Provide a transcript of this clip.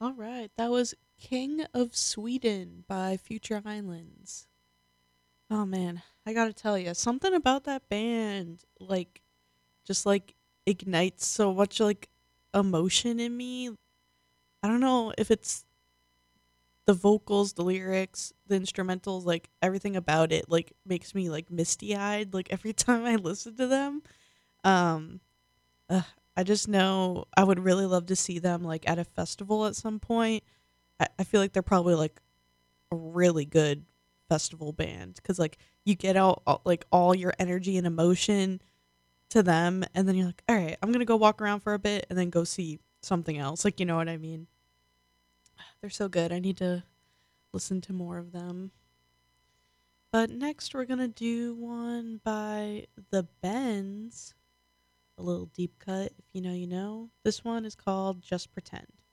All right, that was King of Sweden by Future Islands. Oh man, I gotta tell you, something about that band, just ignites so much emotion in me. I don't know if it's the vocals, the lyrics, the instrumentals, like everything about it, like makes me like misty eyed, like every time I listen to them. Um, uh, I just know I would really love to see them like at a festival at some point. I feel like they're probably like a really good festival band because like you get out like all your energy and emotion to them, and then you're like, all right, I'm gonna go walk around for a bit and then go see something else. Like, you know what I mean? They're so good. I need to listen to more of them. But next, we're gonna do one by the Bends, a little deep cut. If you know, you know. This one is called Just Pretend.